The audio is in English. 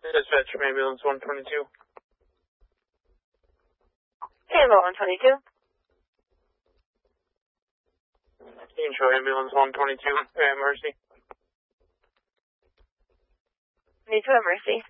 Dispatch from ambulance 122. Ambulance 122. You can show ambulance 122 at Mercy. Need to have Mercy.